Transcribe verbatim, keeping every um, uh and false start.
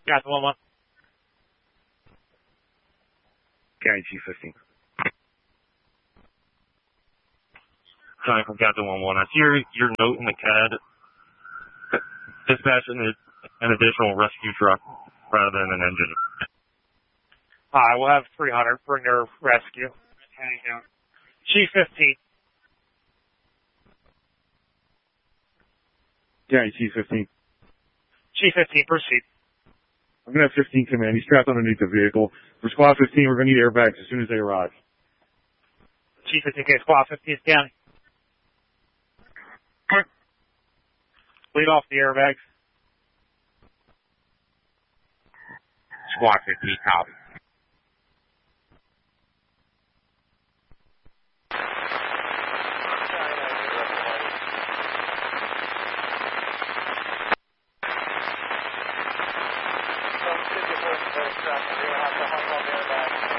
Got the one one. County Chief fifteen. Sorry, I forgot the one one. I see your, your note in the C A D. Dispatch an, an additional rescue truck rather than an engine. Alright, we'll have three hundred bring their rescue. Chief fifteen. County Chief fifteen. Chief fifteen, proceed. I'm going to have fifteen come in. He's strapped underneath the vehicle. For Squad fifteen, we're going to need airbags as soon as they arrive. Chief fifteen, okay, Squad fifteen, County. Lead off the airbags. Squad fifteen, copy. Don't sit your voice, voice, we're going to have to hustle up the airbags.